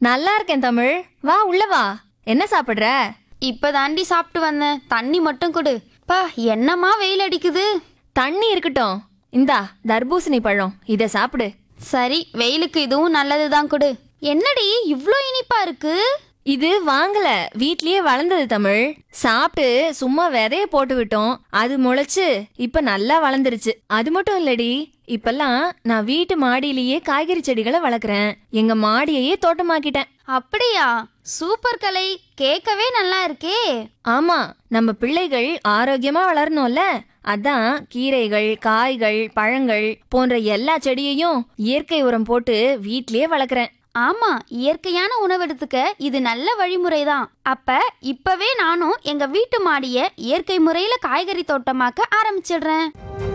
நல்லா இருக்கேன் தமிழ். வா உள்ள வா. என்ன சாப்பிடுற? இப்பதாண்டி சாப்பிட்டு வந்தேன். தண்ணி மட்டும் கொடு. பா, என்னம்மா வெயில் அடிக்குது. தண்ணி இருக்கட்டும். இந்தா தர்பூசணி பழம், இத சாப்பிடு. சரி, வெயிலுக்கு இதுவும் நல்லதுதான் கொடு. என்னடி இவ்ளோ இனிப்பா இருக்கு? இது வாங்கல, வீட்லயே வளர்ந்தது தமிழ். சாப்பிட்டு சும்மா விதைய போட்டு விட்டோம், அது முளைச்சு இப்ப நல்லா வளர்ந்துருச்சு. அது மட்டும் இல்லடி, இப்பெல்லாம் நான் வீட்டு மாடியிலேயே காய்கறி செடிகளை வளர்க்குறேன். எங்க மாடியையே தோட்டமாக்கிட்டேன். அப்படியா? சூப்பர் கலை, கேட்கவே நல்லா இருக்கே. ஆமா, நம்ம பிள்ளைகள் ஆரோக்கியமா வளரணும்ல. அதான் கீரைகள், காய்கள், பழங்கள் போன்ற எல்லா செடியையும் இயற்கை உரம் போட்டு வீட்லயே வளர்க்குறேன். ஆமா, இயற்கையான உணவெடுத்துக்க இது நல்ல வழிமுறைதான். இப்பவே நானும் எங்க வீட்டு மாடிய இயற்கை முறையில காய்கறி தோட்டமாக்க ஆரம்பிச்சிடுறேன்.